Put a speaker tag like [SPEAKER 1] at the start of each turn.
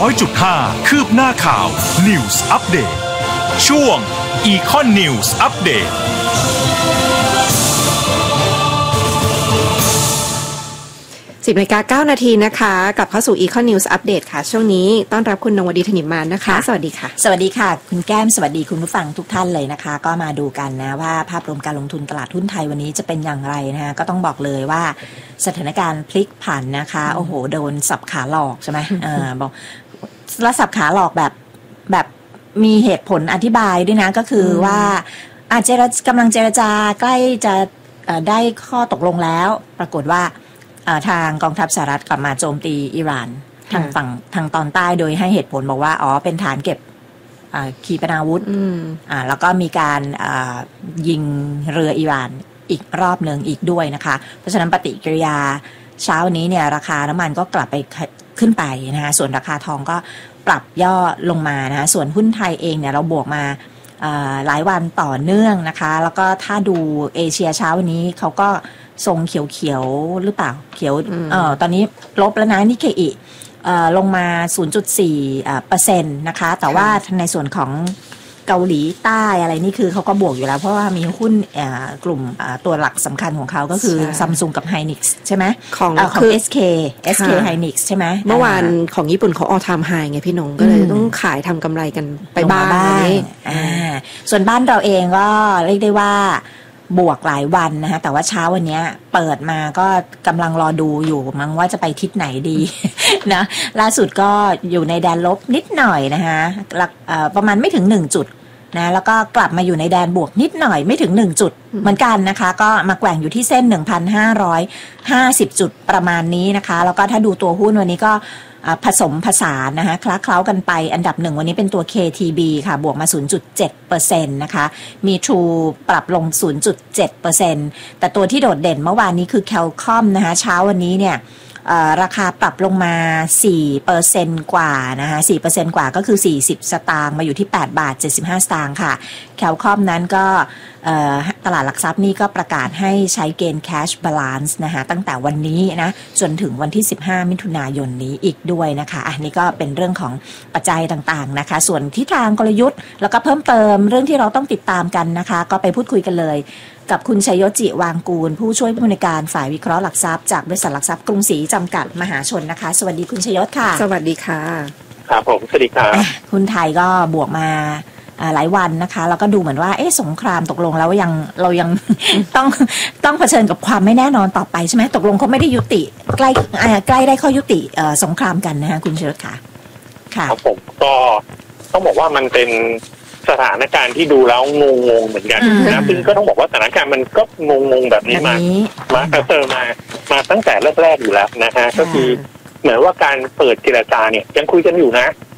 [SPEAKER 1] 100.5 คืบหน้าข่าว News Update ช่วง Econ News Update
[SPEAKER 2] 10:09 นาทีนะคะกลับเข้าสู่ Econ News Update ค่ะช่วงนี้ต้อนรับคุณนวดีธนิมานนะคะสวัสดีค่ะ
[SPEAKER 3] สวัสดีค่ะคุณแก้มสวัสดีคุณผู้ฟังทุกท่านเลยนะคะก็มาดูกันนะว่าภาพรวมการลงทุนตลาดหุ้นไทยวันนี้จะเป็นอย่างไรนะคะก็ต้องบอกเลยว่าสถานการณ์พลิกผันนะคะโอ้โหโดนสับขาหลอกใช่ไหมบอกแล้วสับขาหลอกแบบมีเหตุผลอธิบายด้วยนะก็คือว่ากำลังเจรจากล้จะได้ข้อตกลงแล้วปรากฏว่าทางกองทัพสหรัฐกลับมาโจมตีอิหร่านทางตอนใต้โดยให้เหตุผลบอกว่าเป็นฐานเก็บขีปนาวุธแล้วก็มีการยิงเรืออิหร่านอีกรอบหนึ่งอีกด้วยนะคะเพราะฉะนั้นปฏิกิริยาเช้านี้เนี่ยราคาน้ำมันก็กลับไปขึ้นไปนะคะส่วนราคาทองก็ปรับย่อลงมานะคะส่วนหุ้นไทยเองเนี่ยเราบวกมาหลายวันต่อเนื่องนะคะแล้วก็ถ้าดูเอเชียเช้าวันนี้เขาก็ทรงเขียวๆหรือเปล่าเขียวตอนนี้ลบแล้วนะนิเคอิลงมา 0.4% นะคะแต่ว่าในส่วนของเกาหลีใต้อะไรนี่คือเขาก็บวกอยู่แล้วเพราะว่ามีหุ้นกลุ่มตัวหลักสำคัญของเขาก็คือ Samsung กับ Hynix ใช่ไหมของ SK Hynix ใช่ไหม
[SPEAKER 2] เมื่อวานของญี่ปุ่นเขาall time high ไงพี่นงก็เลยต้องขายทำกำไรกันไปบ้าง
[SPEAKER 3] ส่วนบ้านเราเองก็เรียกได้ว่าบวกหลายวันนะคะแต่ว่าเช้าวันนี้เปิดมาก็กำลังรอดูอยู่มั้งว่าจะไปทิศไหนดีนะล่าสุดก็อยู่ในแดนลบนิดหน่อยนะคะประมาณไม่ถึง1จุดนะแล้วก็กลับมาอยู่ในแดนบวกนิดหน่อยไม่ถึง1จุดเหมือนกันนะคะก็มาแกว่งอยู่ที่เส้น 1,550 จุดประมาณนี้นะคะแล้วก็ถ้าดูตัวหุ้นวันนี้ก็ผสมผสานนะคะคล้าเคล้ากันไปอันดับ1วันนี้เป็นตัว KTB ค่ะบวกมา 0.7% นะคะมี True ปรับลง 0.7% แต่ตัวที่โดดเด่นเมื่อวานนี้คือ Qualcomm นะคะเช้าวันนี้เนี่ยราคาปรับลงมา 4% กว่านะคะ 4% กว่าก็คือ40สตางค์มาอยู่ที่8.75 สตางค์ค่ะแคลคอมนั้นก็ตลาดหลักทรัพย์นี่ก็ประกาศให้ใช้เกณฑ์ cash balance นะคะตั้งแต่วันนี้นะจนถึงวันที่15มิถุนายนนี้อีกด้วยนะคะอันนี้ก็เป็นเรื่องของปัจจัยต่างๆนะคะส่วนทิศทางกลยุทธ์แล้วก็เพิ่มเติมเรื่องที่เราต้องติดตามกันนะคะก็ไปพูดคุยกันเลยกับคุณชัยยศจิวางกูลผู้ช่วยผู้อำนวยการฝ่ายวิเคราะห์หลักทรัพย์จากบริษัทหลักทรัพย์กรุงศรีจำกัดมหาชนนะคะสวัสดีคุณชัยยศค่ะ
[SPEAKER 2] สวัสดีค่ะ
[SPEAKER 4] ครับผมสวัสดีครับ
[SPEAKER 3] หุ้นไทยก็บวกมาหลายวันนะคะแล้วก็ดูเหมือนว่าสงครามตกลงแล้วเรายัง ต้องเผชิญกับความไม่แน่นอนต่อไปใช่ไหมตกลงเขาไม่ได้ยุติใกล้ได้ข้อยุติสงครามกันนะคะคุณชัยยศค่ะ
[SPEAKER 4] ครับผมก็ต้องบอกว่ามันเป็นสถานการณ์ที่ดูแล้วงงๆเหมือนกันนะซึ่งก็ต้องบอกว่าสถานการณ์มันก็งงๆแบบนี้มาตั้งแต่แรกๆอยู่แล้วนะฮะก็คือเหมือนว่าการเปิดเจรจาเนี่ยยังคุยกันอยู่นะ